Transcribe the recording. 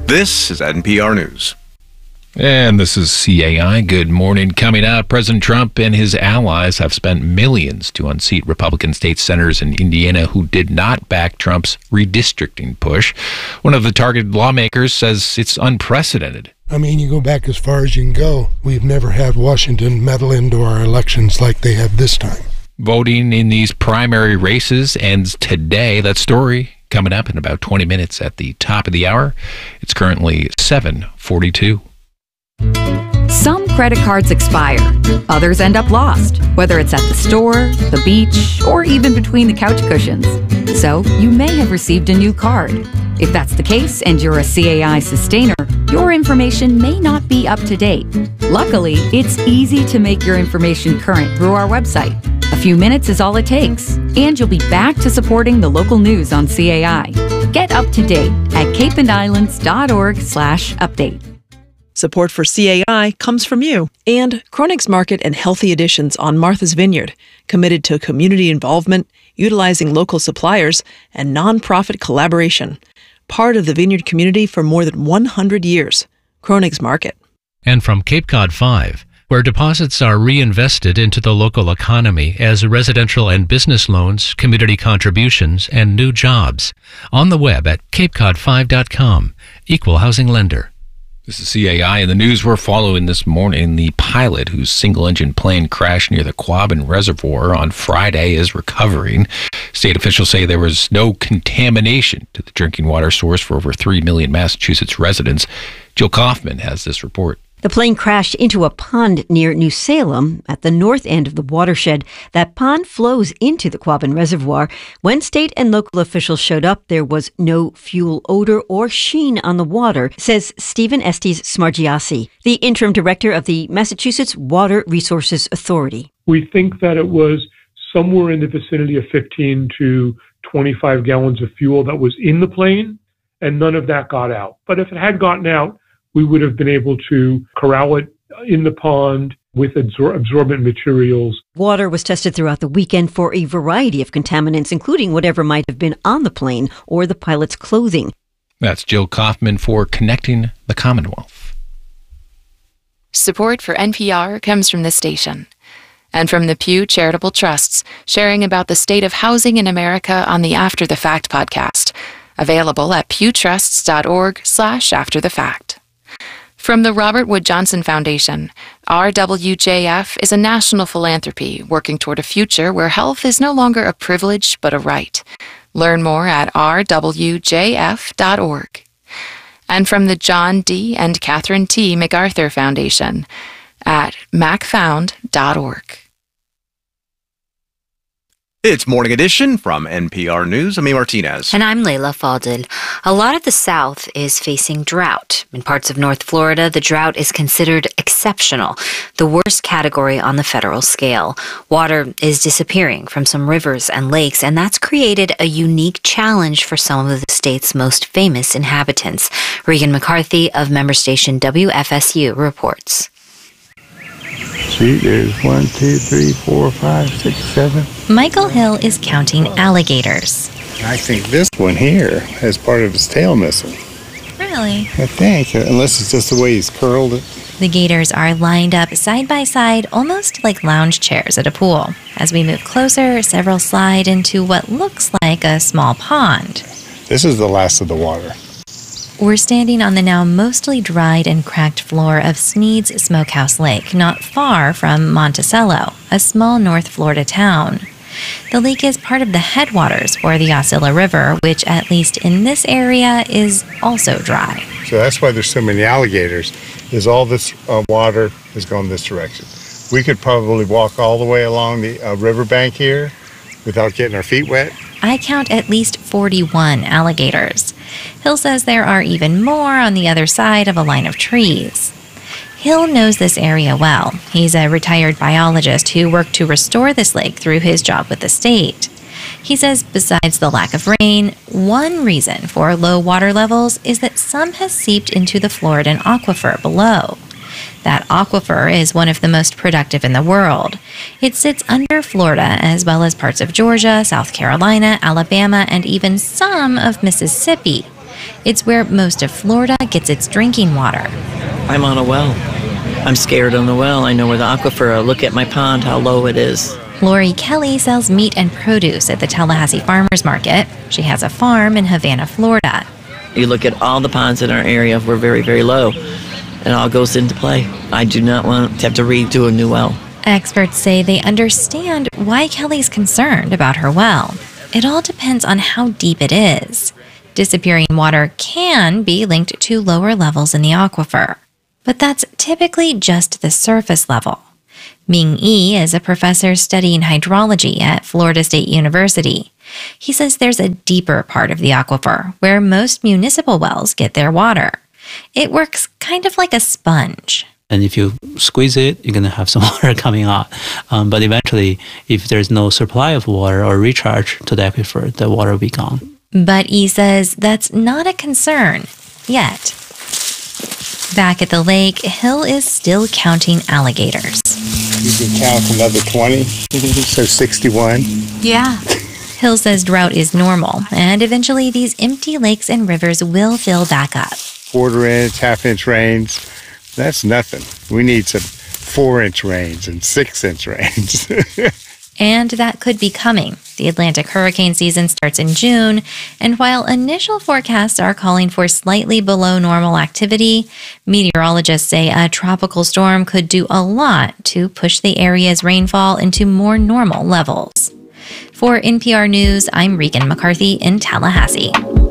This is NPR News. And this is CAI. Good morning. Coming up, President Trump and his allies have spent millions to unseat Republican state senators in Indiana who did not back Trump's redistricting push. One of the targeted lawmakers says it's unprecedented. I mean, you go back as far as you can go. We've never had Washington meddle into our elections like they have this time. Voting in these primary races ends today. That story coming up in about 20 minutes at the top of the hour. It's currently 7:42. Some credit cards expire. Others end up lost, whether it's at the store, the beach, or even between the couch cushions. So you may have received a new card. If that's the case and you're a CAI sustainer, your information may not be up to date. Luckily, it's easy to make your information current through our website. A few minutes is all it takes, and you'll be back to supporting the local news on CAI. Get up to date at capeandislands.org/update. Support for CAI comes from you and Chronix Market and Healthy Additions on Martha's Vineyard, committed to community involvement, utilizing local suppliers, and nonprofit collaboration. Part of the vineyard community for more than 100 years. Chronix Market. And from Cape Cod 5, where deposits are reinvested into the local economy as residential and business loans, community contributions, and new jobs. On the web at capecod5.com. Equal housing lender. This is CAI. In the news we're following this morning, the pilot whose single-engine plane crashed near the Quabbin Reservoir on Friday is recovering. State officials say there was no contamination to the drinking water source for over 3 million Massachusetts residents. Jill Kaufman has this report. The plane crashed into a pond near New Salem at the north end of the watershed. That pond flows into the Quabbin Reservoir. When state and local officials showed up, there was no fuel odor or sheen on the water, says Stephen Estes Smargiassi, the interim director of the Massachusetts Water Resources Authority. We think that it was somewhere in the vicinity of 15 to 25 gallons of fuel that was in the plane, and none of that got out. But if it had gotten out, we would have been able to corral it in the pond with absorbent materials. Water was tested throughout the weekend for a variety of contaminants, including whatever might have been on the plane or the pilot's clothing. That's Jill Kaufman for Connecting the Commonwealth. Support for NPR comes from this station and from the Pew Charitable Trusts, sharing about the state of housing in America on the After the Fact podcast, available at pewtrusts.org/afterthefact. From the Robert Wood Johnson Foundation, RWJF is a national philanthropy working toward a future where health is no longer a privilege but a right. Learn more at rwjf.org. And from the John D. and Catherine T. MacArthur Foundation at macfound.org. It's Morning Edition from NPR News. I'm Amy Martinez. And I'm Layla Fadel. A lot of the South is facing drought. In parts of North Florida, the drought is considered exceptional, the worst category on the federal scale. Water is disappearing from some rivers and lakes, and that's created a unique challenge for some of the state's most famous inhabitants. Regan McCarthy of member station WFSU reports. See, there's 1, 2, 3, 4, 5, 6, 7. Michael Hill is counting alligators. I think this one here has part of his tail missing. Really? I think, unless it's just the way he's curled it. The gators are lined up side by side, almost like lounge chairs at a pool. As we move closer, several slide into what looks like a small pond. This is the last of the water. We're standing on the now mostly dried and cracked floor of Sneed's Smokehouse Lake, not far from Monticello, a small North Florida town. The lake is part of the headwaters for the Osceola River, which, at least in this area, is also dry. So that's why there's so many alligators, is all this water has gone this direction. We could probably walk all the way along the riverbank here without getting our feet wet. I count at least 41 alligators. Hill says there are even more on the other side of a line of trees. Hill knows this area well. He's a retired biologist who worked to restore this lake through his job with the state. He says besides the lack of rain, one reason for low water levels is that some has seeped into the Floridan aquifer below. That aquifer is one of the most productive in the world. It sits under Florida as well as parts of Georgia, South Carolina, Alabama, and even some of Mississippi. It's where most of Florida gets its drinking water. I'm on a well. I'm scared on the well. I know where the aquifer are. Look at my pond, how low it is. Lori Kelly sells meat and produce at the Tallahassee Farmers Market. She has a farm in Havana, Florida. You look at all the ponds in our area, we're very, very low. It all goes into play. I do not want to have to redo a new well. Experts say they understand why Kelly's concerned about her well. It all depends on how deep it is. Disappearing water can be linked to lower levels in the aquifer, but that's typically just the surface level. Ming Yi is a professor studying hydrology at Florida State University. He says there's a deeper part of the aquifer where most municipal wells get their water. It works kind of like a sponge. And if you squeeze it, you're going to have some water coming out. But eventually, if there's no supply of water or recharge to the aquifer, the water will be gone. But Yi says that's not a concern yet. Back at the lake, Hill is still counting alligators. You can count another 20, so 61. Yeah. Hill says drought is normal, and eventually these empty lakes and rivers will fill back up. 1/4 inch, 1/2 inch rains, that's nothing. We need some 4-inch rains and 6-inch rains. And that could be coming. The Atlantic hurricane season starts in June, and while initial forecasts are calling for slightly below normal activity, meteorologists say a tropical storm could do a lot to push the area's rainfall into more normal levels. For NPR News, I'm Regan McCarthy in Tallahassee.